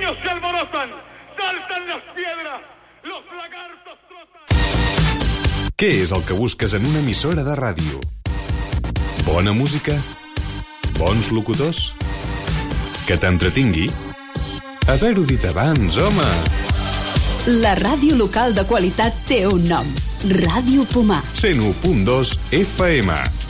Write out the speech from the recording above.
niños se alborotan, saltan las piedras, los lagartos trotan. Què és el que busques en una emissora de ràdio? Bona música? Bons locutors? Que t'entretingui? Haver-ho dit abans, home! La ràdio local de qualitat té un nom. Ràdio Pomar. 101.2 FM.